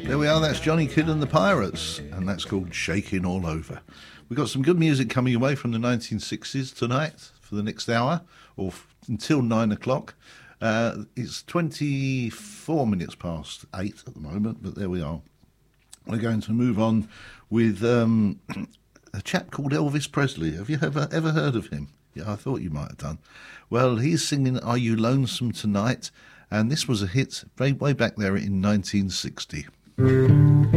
There we are, that's Johnny Kidd and the Pirates, and that's called Shaking All Over. We've got some good music coming away from the 1960s tonight for the next hour, or until 9 o'clock. It's 24 minutes past 8 at the moment, but there we are. We're going to move on with a chap called Elvis Presley. Have you ever heard of him? Yeah, I thought you might have done. Well, he's singing Are You Lonesome Tonight? And this was a hit way back there in 1960.